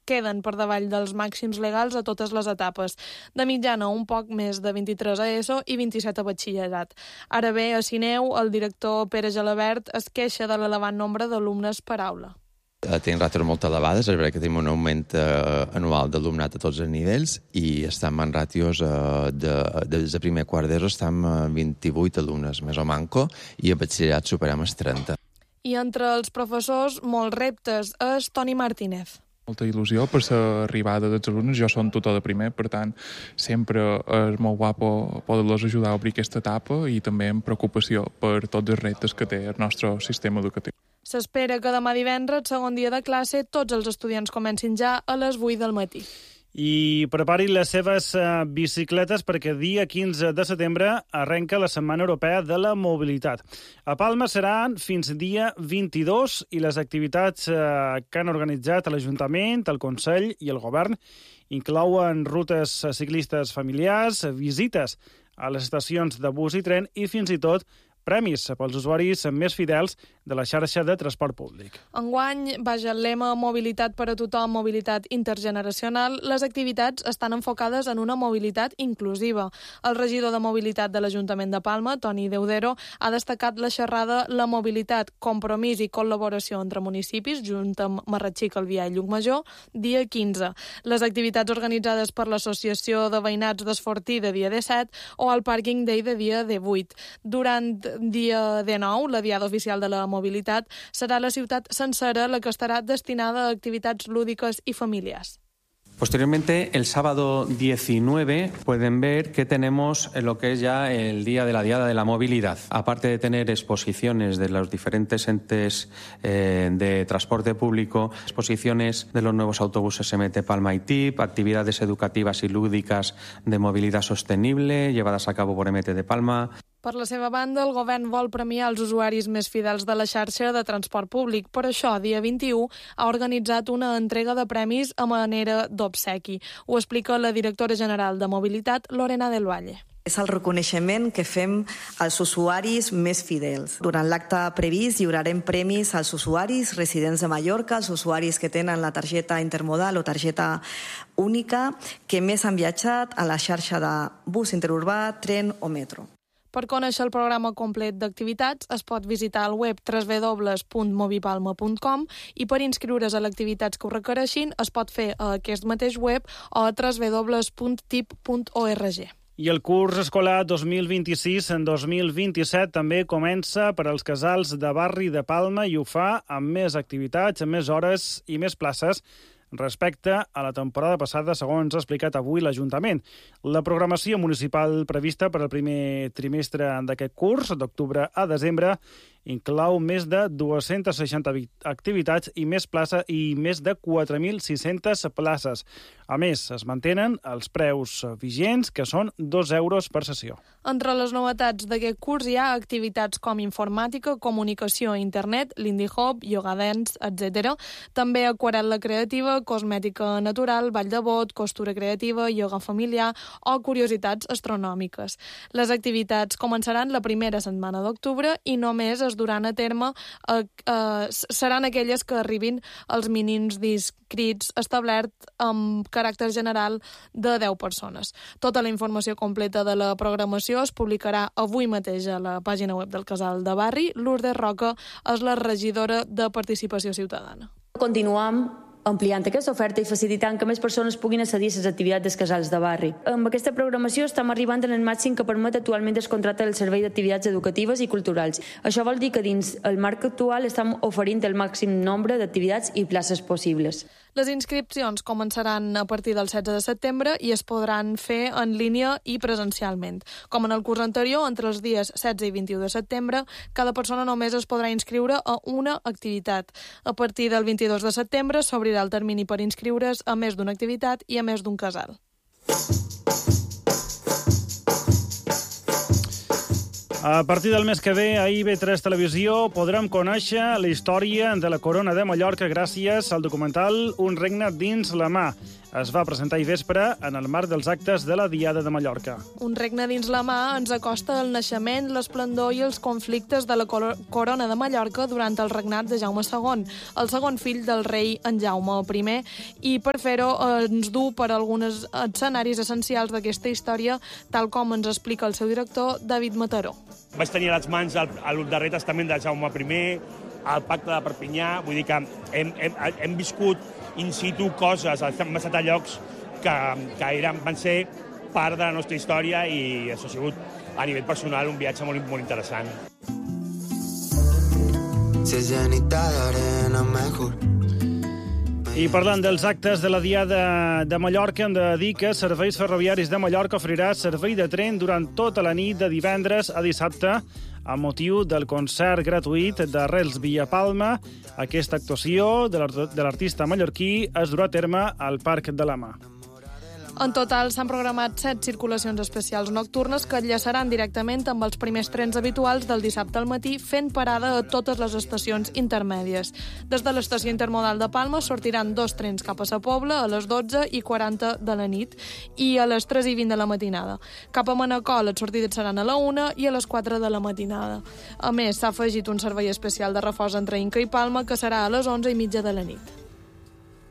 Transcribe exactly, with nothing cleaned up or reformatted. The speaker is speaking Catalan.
queden per davall dels màxims legals a totes les etapes. De mitjana, un poc més de vint-i-tres a ESO i vint-i-set a batxillerat. Ara bé, a Sineu, el director Pere Gelabert es queixa de l'elevat nombre d'alumnes per aula. Tenim ràtios molt elevades, és veritat que tenim un augment eh, anual d'alumnat a tots els nivells i estem en ràtios eh, de, des de primer quart d'ESO estem a vint-i-vuit alumnes més o manco i a batxillerat superem els trenta. I entre els professors, molts reptes, és Toni Martínez. Molta il·lusió per l'arribada dels alumnes. Jo som tutor de primer, per tant, sempre és molt guapo poder-los ajudar a obrir aquesta etapa i també amb preocupació per tots els reptes que té el nostre sistema educatiu. S'espera que demà divendres, segon dia de classe, tots els estudiants comencin ja a les vuit del matí. I preparin les seves uh, bicicletes perquè dia quinze de setembre arrenca la Setmana Europea de la Mobilitat. A Palma seran fins dia vint-i-dos i les activitats uh, que han organitzat l'Ajuntament, el Consell i el Govern inclouen rutes ciclistes familiars, visites a les estacions de bus i tren i fins i tot premis pels usuaris més fidels de la xarxa de transport públic. Enguany, baix el lema Mobilitat per a tothom, mobilitat intergeneracional, les activitats estan enfocades en una mobilitat inclusiva. El regidor de Mobilitat de l'Ajuntament de Palma, Toni Deudero, ha destacat la xerrada La mobilitat, compromís i col·laboració entre municipis, junt amb Marratxí, Calvià i Llucmajor, dia quinze. Les activitats organitzades per l'Associació de Veïnats d'Esfortí de dia disset o el Parking Day de dia divuit. Durant dia dinou, la diada oficial de la mobilitat, serà la ciutat sencera la que estarà destinada a activitats lúdiques i familiars. Posteriormente, el sábado diecinueve, pueden ver que tenemos lo que es ya el Día de la Diada de la Movilidad. Aparte de tener exposiciones de los diferentes entes eh, de transporte público, exposiciones de los nuevos autobuses M T Palma y T I P, actividades educativas y lúdicas de movilidad sostenible llevadas a cabo por M T de Palma. Per la seva banda, el govern vol premiar els usuaris més fidels de la xarxa de transport públic. Per això, dia vint-i-u, ha organitzat una entrega de premis a manera d'obsequi. Ho explica la directora general de Mobilitat, Lorena del Valle. És el reconeixement que fem als usuaris més fidels. Durant l'acte previst lliurarem premis als usuaris residents de Mallorca, als usuaris que tenen la targeta intermodal o targeta única, que més han viatjat a la xarxa de bus interurbà, tren o metro. Per conèixer el programa complet d'activitats es pot visitar el web w w w punt movipalma punt com i per inscriure's a les activitats que ho requereixin es pot fer a aquest mateix web o a w w w punt tip punt org. I el curs escolar dos mil vint-i-sis en dos mil vint-i-set també comença per als casals de barri de Palma i ho fa amb més activitats, amb més hores i més places respecte a la temporada passada, segons ha explicat avui l'Ajuntament. La programació municipal prevista per al primer trimestre d'aquest curs, d'octubre a desembre, inclou més de dues-centes seixanta activitats i més plaça i més de quatre mil sis-centes places. A més, es mantenen els preus vigents, que són dos euros per sessió. Entre les novetats d'aquest curs hi ha activitats com informàtica, comunicació, internet, l'Indie Hop, yoga dance, etcètera. També aquarel·la creativa, cosmètica natural, ball de bot, costura creativa, ioga familiar o curiositats astronòmiques. Les activitats començaran la primera setmana d'octubre i només es duran a terme eh, eh, seran aquelles que arribin als mínims d'inscrits establert amb caràcter general de deu persones. Tota la informació completa de la programació es publicarà avui mateix a la pàgina web del Casal de Barri. Lourdes Roca és la regidora de Participació Ciutadana. Continuam ampliant aquesta oferta i facilitant que més persones puguin accedir a les activitats dels casals de barri. Amb aquesta programació estem arribant en el màxim que permet actualment el contracte del servei d'activitats educatives i culturals. Això vol dir que dins el marc actual estem oferint el màxim nombre d'activitats i places possibles. Les inscripcions començaran a partir del setze de setembre i es podran fer en línia i presencialment. Com en el curs anterior, entre els dies setze i vint-i-u de setembre, cada persona només es podrà inscriure a una activitat. A partir del vint-i-dos de setembre s'obrirà el termini per inscriure's a més d'una activitat i a més d'un casal. A partir del mes que ve, a I V tres Televisió podrem conèixer la història de la corona de Mallorca gràcies al documental Un regne dins la mà. es va presentar ahir vespre en el marc dels actes de la Diada de Mallorca. Un regne dins la mà ens acosta el naixement, l'esplendor i els conflictes de la corona de Mallorca durant el regnat de Jaume segon, el segon fill del rei en Jaume primer, i per fer-ho ens du per alguns escenaris essencials d'aquesta història, tal com ens explica el seu director, David Mataró. Vaig tenir a les mans el, el darrer testament de Jaume primer, el pacte de Perpinyà, vull dir que hem, hem, hem viscut in situ coses, hem estat a llocs que, que eren, van ser part de la nostra història i això ha sigut, a nivell personal, un viatge molt, molt interessant. Si es llanita d'arena, mejor. I parlant dels actes de la Diada de Mallorca, hem de dir que Serveis Ferroviaris de Mallorca ofrirà servei de tren durant tota la nit de divendres a dissabte amb motiu del concert gratuït d'Arrels Via Palma. Aquesta actuació de l'artista mallorquí es durà a terme al Parc de la Mà. En total s'han programat set circulacions especials nocturnes que enllaçaran directament amb els primers trens habituals del dissabte al matí, fent parada a totes les estacions intermèdies. Des de l'estació intermodal de Palma sortiran dos trens cap a Sa Pobla a les dotze i quaranta de la nit i a les tres i vint de la matinada. Cap a Manacor les sortides seran a la una i a les quatre de la matinada. A més, s'ha afegit un servei especial de reforç entre Inca i Palma que serà a les onze i mitja de la nit.